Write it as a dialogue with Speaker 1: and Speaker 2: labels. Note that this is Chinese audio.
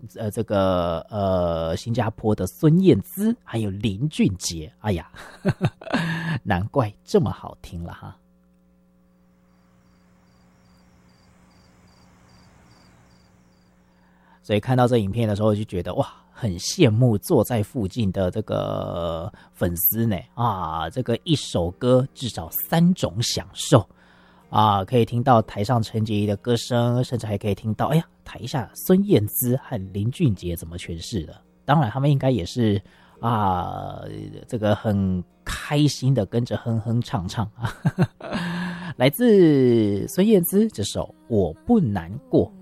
Speaker 1: 这个新加坡的孙燕姿，还有林俊杰，哎呀，难怪这么好听了哈。所以看到这影片的时候，就觉得哇，很羡慕坐在附近的这个粉丝呢啊，这个一首歌至少3种享受啊，可以听到台上陈洁仪的歌声，甚至还可以听到哎呀台下孙燕姿和林俊杰怎么诠释的。当然，他们应该也是啊，这个很开心的跟着哼哼唱唱啊。来自孙燕姿这首《我不难过》。